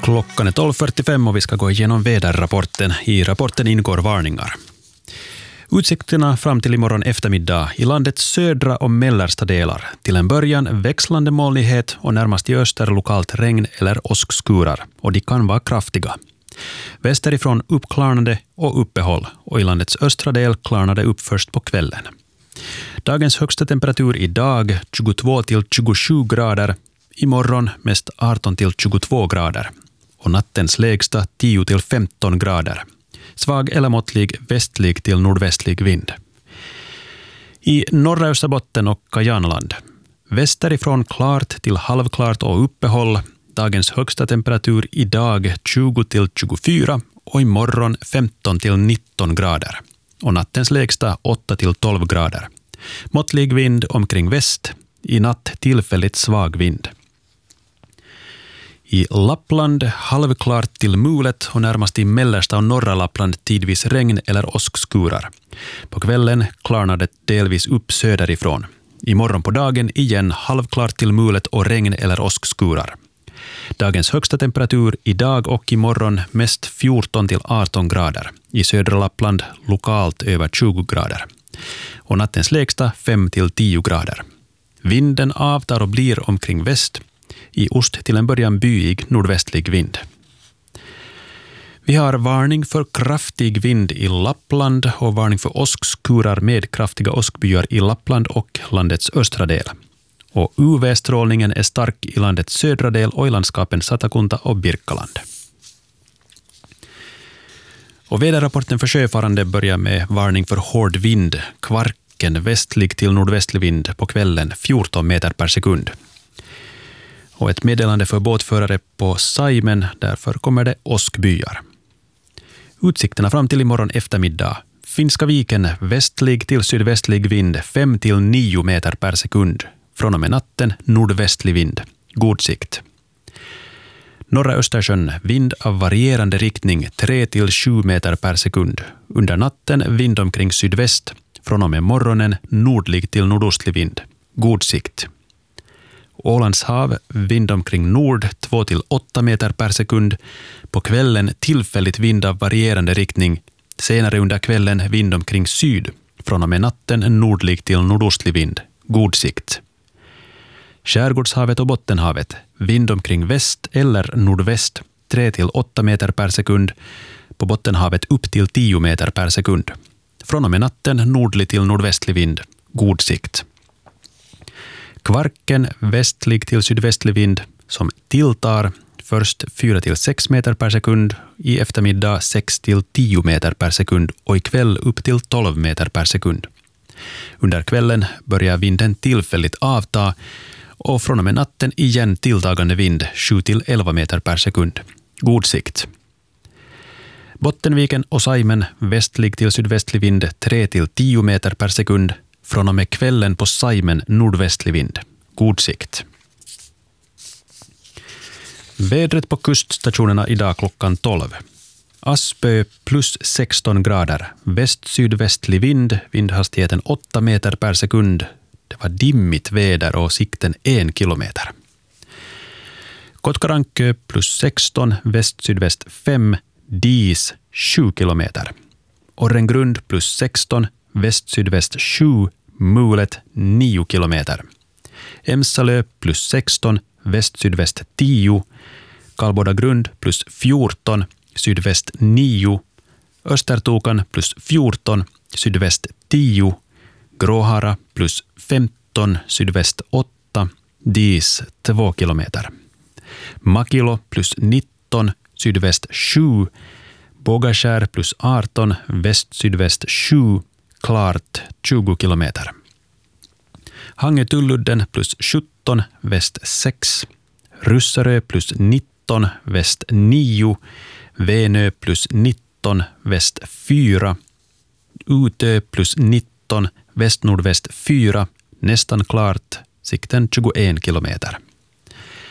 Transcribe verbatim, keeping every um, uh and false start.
Klockan är tolv fyrtiofem och vi ska gå igenom väderrapporten. I rapporten ingår varningar. Utsikterna fram till imorgon eftermiddag i landets södra och mellersta delar. Till en början växlande molnighet och närmast i öster lokalt regn eller åskskurar. Och de kan vara kraftiga. Västerifrån uppklarnade och uppehåll. Och i landets östra del klarnade upp först på kvällen. Dagens högsta temperatur idag tjugotvå till tjugosju grader. Imorgon mest arton till tjugotvå grader. Och nattens lägsta tio till femton grader. Svag eller måttlig västlig till nordvästlig vind. I norra Österbotten och Kajanland. Västerifrån klart till halvklart och uppehåll. Dagens högsta temperatur idag tjugo till tjugofyra och imorgon femton till nitton grader. Och nattens lägsta åtta till tolv grader. Måttlig vind omkring väst. I natt tillfälligt svag vind. I Lappland halvklart till mulet och närmast i mellersta och norra Lappland tidvis regn eller åskskurar. På kvällen klarnar det delvis upp söderifrån. Imorgon på dagen igen halvklart till mulet och regn eller åskskurar. Dagens högsta temperatur idag och imorgon mest fjorton till arton grader. I södra Lappland lokalt över tjugo grader. Och nattens lägsta fem till tio grader. Vinden avtar och blir omkring väst. I ost till en början byig nordvästlig vind. Vi har varning för kraftig vind i Lappland och varning för åskskurar med kraftiga åskbyar i Lappland och landets östra del. Och U V-strålningen är stark i landets södra del och i landskapen Satakunta och Birkaland. Och väderrapporten för sjöfarande börjar med varning för hård vind. Kvarken västlig till nordvästlig vind på kvällen fjorton meter per sekund. Och ett meddelande för båtförare på Saimen, därför kommer det åskbyar. Utsikterna fram till imorgon eftermiddag. Finska viken västlig till sydvästlig vind fem till nio meter per sekund. Från och med natten nordvästlig vind. God sikt. Norra Östersjön vind av varierande riktning tre till sju meter per sekund. Under natten vind omkring sydväst. Från och med morgonen nordlig till nordostlig vind. God sikt. Ålands hav, vind omkring nord två till åtta meter per sekund. På kvällen tillfälligt vind av varierande riktning. Senare under kvällen vind omkring syd. Från och med natten nordlig till nordostlig vind. God sikt. Skärgårdshavet och Bottenhavet, vind omkring väst eller nordväst tre till åtta meter per sekund. På Bottenhavet upp till tio meter per sekund. Från och med natten nordlig till nordvästlig vind. God sikt. Kvarken västlig till sydvästlig vind som tilltar först fyra till sex meter per sekund, i eftermiddag sex till tio meter per sekund och ikväll upp till tolv meter per sekund. Under kvällen börjar vinden tillfälligt avta och från och med natten igen tilltagande vind sju till elva meter per sekund. God sikt. Bottenviken och Saimen västlig till sydvästlig vind tre till tio meter per sekund. Från och med kvällen på Saimen nordvästlig vind. God sikt. Vädret på kuststationerna idag klockan tolv. Aspö plus sexton grader. Väst-sydvästlig vind. Vindhastigheten åtta meter per sekund. Det var dimmigt väder och sikten en kilometer. Kotkarankö plus sexton. Väst-sydväst fem. Dis sju kilometer. Orrengrund plus sexton. Väst-sydväst sju, mulet nio kilometer. Emsalö plus sexton, väst-sydväst tio. Kalboda grund plus fjorton, sydväst nio. Östertokan plus fjorton, sydväst tio. Gråhara plus femton, sydväst åtta. Dis två kilometer. Makilo plus nitton, sydväst sju. Bågaskär plus arton, väst-sydväst sju. Klart tjugo kilometer. Hangetulludden plus sjutton, väst sex. Russarö plus nitton, väst nio. Venö plus nitton, väst fyra. Utö plus nitton, väst-nordväst fyra. Nästan klart, sikten tjugoen kilometer.